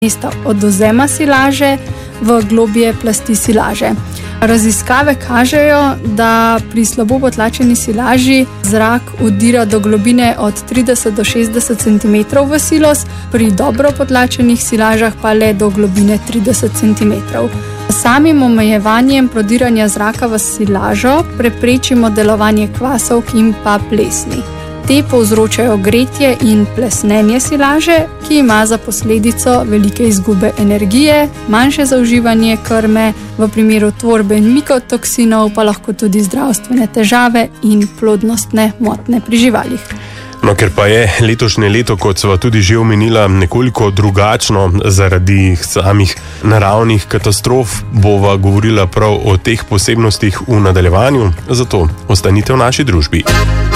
mesta odvzema silaže v globje plasti silaže. Raziskave kažejo, da pri slabo potlačeni silaži zrak vdira do globine od 30 do 60 cm v silos, pri dobro potlačenih silažah pa le do globine 30 cm. Samim omejevanjem prodiranja zraka v silažo preprečimo delovanje kvasovk in pa plesni. Te povzročajo gretje in plesnenje silaže, ki ima za posledico velike izgube energije, manjše zauživanje krme, v primeru tvorbe mikotoksinov pa lahko tudi zdravstvene težave in plodnostne motnje pri živalih. No, ker pa je letošnje leto, kot sva tudi že omenila, nekoliko drugačno zaradi samih naravnih katastrof, bova govorila prav o teh posebnostih v nadaljevanju, zato ostanite v naši družbi.